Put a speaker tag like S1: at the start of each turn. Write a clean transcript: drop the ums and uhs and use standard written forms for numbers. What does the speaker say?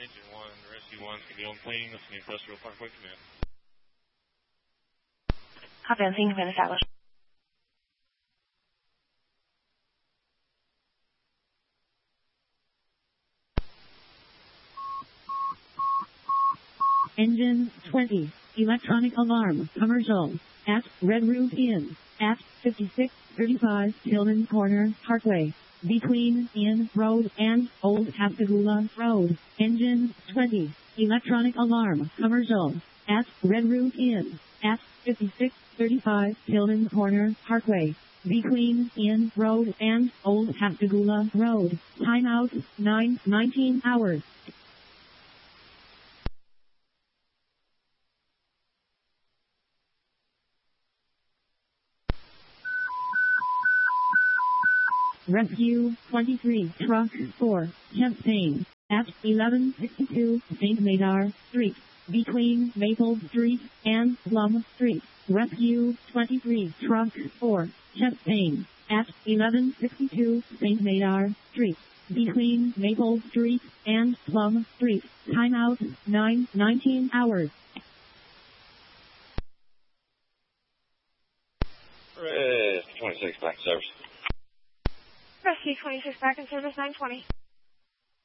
S1: Engine 1, Rescue 1, can be on cleaning of the Industrial Parkway Command.
S2: Copy on scene, command established.
S3: Engine 20, electronic alarm, commercial, at Red Roof Inn, at 5635 Tillman Corner, Parkway, between Inn Road and Old Pascagoula Road. Engine 20, electronic alarm, commercial, at Red Roof Inn, at 5635 Tillman Corner, Parkway, between Inn Road and Old Pascagoula Road. Timeout, 9:19 hours. Rescue 23, Truck 4, Champaign, at 1162 St. Madar Street, between Maple Street and Plum Street. Rescue 23, Truck 4, Champaign, at 1162 St. Madar Street, between Maple Street and Plum Street. Timeout, 9:19 hours.
S1: Rescue 26, back in service.
S2: Rescue 26 back in service, 920.